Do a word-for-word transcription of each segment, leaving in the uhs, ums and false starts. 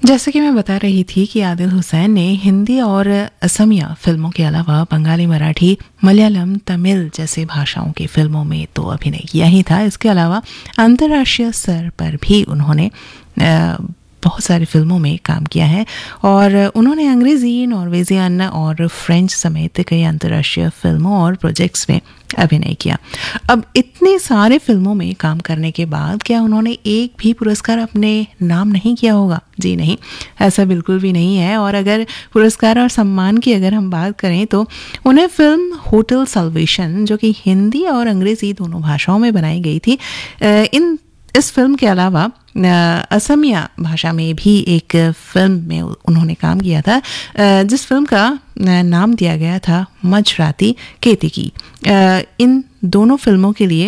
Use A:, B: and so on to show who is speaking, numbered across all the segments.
A: जैसे कि मैं बता रही थी कि आदिल हुसैन ने हिंदी और असमिया फिल्मों के अलावा बंगाली, मराठी, मलयालम, तमिल जैसे भाषाओं की फिल्मों में तो अभिनय किया ही था। इसके अलावा अंतर्राष्ट्रीय स्तर पर भी उन्होंने बहुत सारी फिल्मों में काम किया है और उन्होंने अंग्रेज़ी, नॉर्वेजियन और फ्रेंच समेत कई अंतर्राष्ट्रीय फिल्मों और प्रोजेक्ट्स में अभिनय किया। अब इतने सारे फिल्मों में काम करने के बाद क्या उन्होंने एक भी पुरस्कार अपने नाम नहीं किया होगा? जी नहीं, ऐसा बिल्कुल भी नहीं है। और अगर पुरस्कार और सम्मान की अगर हम बात करें तो उन्हें फिल्म होटल सल्वेशन, जो कि हिंदी और अंग्रेज़ी दोनों भाषाओं में बनाई गई थी, इन इस फिल्म के अलावा असमिया भाषा में भी एक फिल्म में उन्होंने काम किया था, जिस फिल्म का नाम दिया गया था मजराती केतिकी। इन दोनों फिल्मों के लिए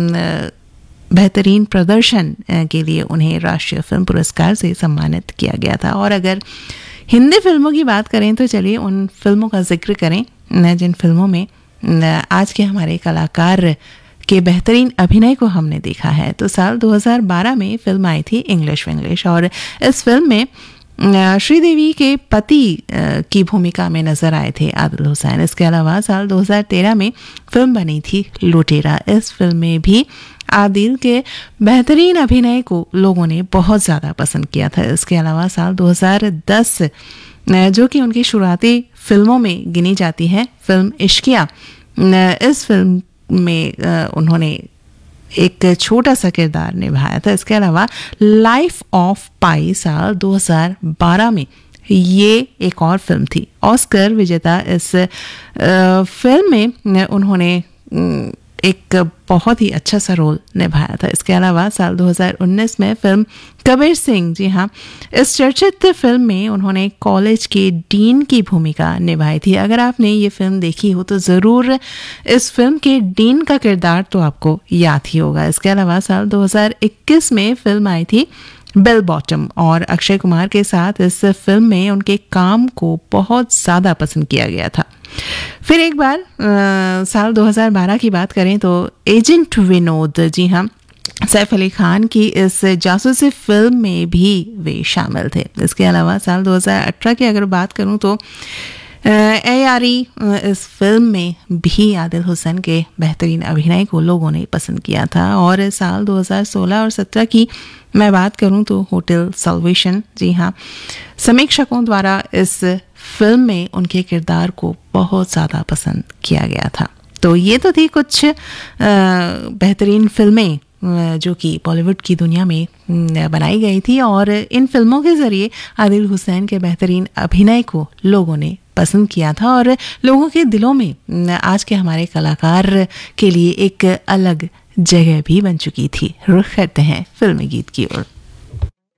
A: बेहतरीन प्रदर्शन के लिए उन्हें राष्ट्रीय फिल्म पुरस्कार से सम्मानित किया गया था। और अगर हिंदी फिल्मों की बात करें तो चलिए उन फिल्मों का जिक्र करें जिन फिल्मों में आज के हमारे कलाकार के बेहतरीन अभिनय को हमने देखा है। तो साल दो हज़ार बारह में फिल्म आई थी इंग्लिश विंग्लिश, और इस फिल्म में श्रीदेवी के पति की भूमिका में नजर आए थे आदिल हुसैन। इसके अलावा साल दो हज़ार तेरह में फिल्म बनी थी लुटेरा। इस फिल्म में भी आदिल के बेहतरीन अभिनय को लोगों ने बहुत ज़्यादा पसंद किया था। इसके अलावा साल दो हज़ार दस, जो कि उनकी शुरुआती फिल्मों में गिनी जाती है, फिल्म इश्किया, इस फिल्म में उन्होंने एक छोटा सा किरदार निभाया था। इसके अलावा लाइफ ऑफ पाई साल दो हज़ार बारह में ये एक और फिल्म थी। ऑस्कर विजेता इस फिल्म में उन्होंने एक बहुत ही अच्छा सा रोल निभाया था। इसके अलावा साल दो हज़ार उन्नीस में फिल्म कबीर सिंह, जी हाँ, इस चर्चित फिल्म में उन्होंने कॉलेज के डीन की भूमिका निभाई थी। अगर आपने ये फिल्म देखी हो तो ज़रूर इस फिल्म के डीन का किरदार तो आपको याद ही होगा। इसके अलावा साल दो हज़ार इक्कीस में फिल्म आई थी बेल बॉटम, और अक्षय कुमार के साथ इस फिल्म में उनके काम को बहुत ज़्यादा पसंद किया गया था। फिर एक बार आ, साल दो हज़ार बारह की बात करें तो एजेंट विनोद, जी हाँ, सैफ अली खान की इस जासूसी फिल्म में भी वे शामिल थे। इसके अलावा साल दो हज़ार अठारह की अगर बात करूं तो ए आर ई, इस फिल्म में भी आदिल हुसैन के बेहतरीन अभिनय को लोगों ने पसंद किया था। और साल दो हज़ार सोलह और सत्रह की मैं बात करूं तो होटल सल्वेशन, जी हाँ, समीक्षकों द्वारा इस फिल्म में उनके किरदार को बहुत ज़्यादा पसंद किया गया था। तो ये तो थी कुछ बेहतरीन फिल्में जो कि बॉलीवुड की दुनिया में बनाई गई थी, और इन फिल्मों के ज़रिए आदिल हुसैन के बेहतरीन अभिनय को लोगों ने पसंद किया था और लोगों के दिलों में आज के हमारे कलाकार के लिए एक अलग जगह भी बन चुकी थी। रुख करते हैं फिल्मी गीत की ओर।